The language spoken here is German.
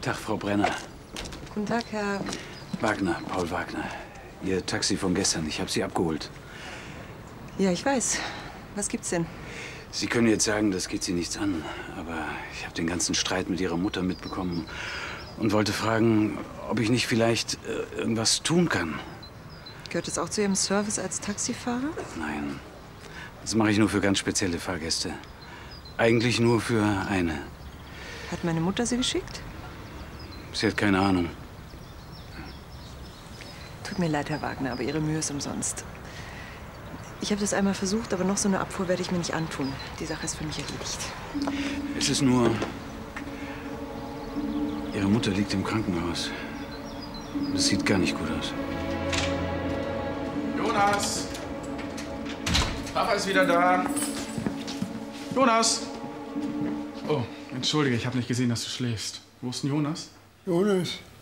Tag, Frau Brenner. Guten Tag, Herr... Wagner, Paul Wagner. Ihr Taxi von gestern. Ich habe Sie abgeholt. Ja, ich weiß. Was gibt's denn? Sie können jetzt sagen, das geht Sie nichts an. Aber ich habe den ganzen Streit mit Ihrer Mutter mitbekommen und wollte fragen, ob ich nicht vielleicht irgendwas tun kann. Gehört es auch zu Ihrem Service als Taxifahrer? Nein. Das mache ich nur für ganz spezielle Fahrgäste. Eigentlich nur für eine. Hat meine Mutter Sie geschickt? Sie hat keine Ahnung. Tut mir leid, Herr Wagner, aber Ihre Mühe ist umsonst. Ich habe das einmal versucht, aber noch so eine Abfuhr werde ich mir nicht antun. Die Sache ist für mich erledigt. Es ist nur... Ihre Mutter liegt im Krankenhaus. Das sieht gar nicht gut aus. Jonas! Papa ist wieder da. Jonas! Oh, entschuldige, ich habe nicht gesehen, dass du schläfst. Wo ist denn Jonas? Jonas,